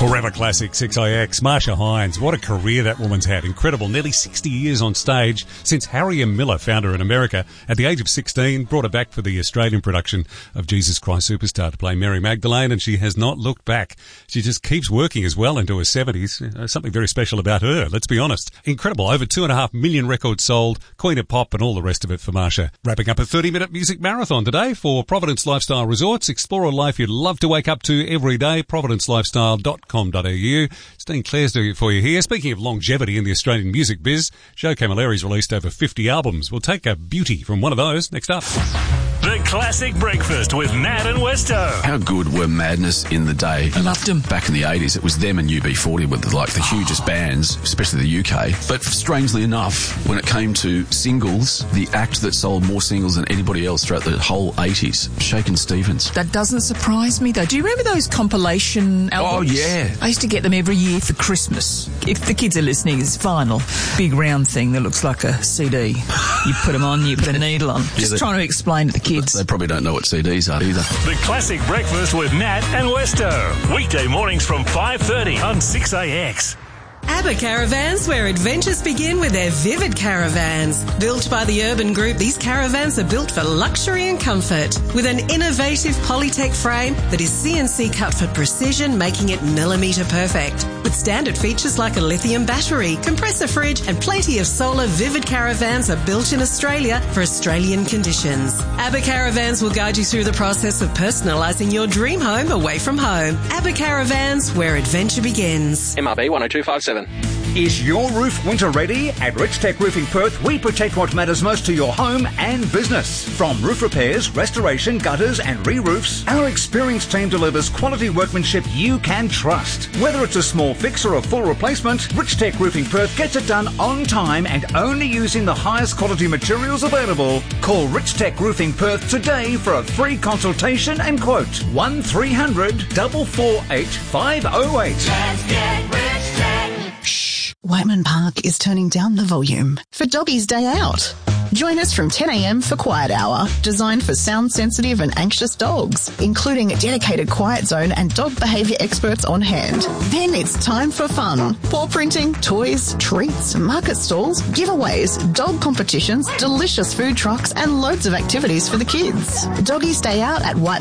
Forever Classic 6IX, Marsha Hines. What a career that woman's had. Incredible. Nearly 60 years on stage since Harry M. Miller found her in America. At the age of 16, brought her back for the Australian production of Jesus Christ Superstar to play Mary Magdalene, and she has not looked back. She just keeps working as well into her 70s. Something very special about her, let's be honest. Incredible. Over 2.5 million records sold, Queen of Pop and all the rest of it for Marsha. Wrapping up a 30-minute music marathon today for Providence Lifestyle Resorts. Explore a life you'd love to wake up to every day. ProvidenceLifestyle.com.au. Dean Clare's doing it for you here. Speaking of longevity in the Australian music biz, Joe Camilleri's released over 50 albums. We'll take a beauty from one of those next up. The Classic Breakfast with Nat and Westo. How good were Madness in the day? I loved them. Back in the 80s, it was them and UB40 with like the hugest bands, especially the UK. But strangely enough, when it came to singles, the act that sold more singles than anybody else throughout the whole 80s, Shakin' Stevens. That doesn't surprise me, though. Do you remember those compilation albums? Oh, yeah. I used to get them every year for Christmas. If the kids are listening, it's vinyl. Big round thing that looks like a CD. You put them on, you put a needle on. Just trying to explain to the kids. They probably don't know what CDs are either. The Classic Breakfast with Nat and Westo. Weekday mornings from 5:30 on 6AX. ABBA Caravans, where adventures begin with their Vivid Caravans. Built by the Urban Group, these caravans are built for luxury and comfort. With an innovative Polytech frame that is CNC cut for precision, making it millimetre perfect. With standard features like a lithium battery, compressor fridge and plenty of solar, Vivid Caravans are built in Australia for Australian conditions. ABBA Caravans will guide you through the process of personalising your dream home away from home. ABBA Caravans, where adventure begins. MRB 10257. Is your roof winter ready? At Rich Tech Roofing Perth, we protect what matters most to your home and business. From roof repairs, restoration, gutters and re-roofs, our experienced team delivers quality workmanship you can trust. Whether it's a small fix or a full replacement, Rich Tech Roofing Perth gets it done on time and only using the highest quality materials available. Call Rich Tech Roofing Perth today for a free consultation and quote. 1300 448 508. Let's get Rich Tech. Whiteman Park is turning down the volume for Doggies Day Out. Join us from 10 a.m. for Quiet Hour, designed for sound-sensitive and anxious dogs, including a dedicated quiet zone and dog behaviour experts on hand. Then it's time for fun. Paw printing, toys, treats, market stalls, giveaways, dog competitions, delicious food trucks and loads of activities for the kids. Doggies Day Out at White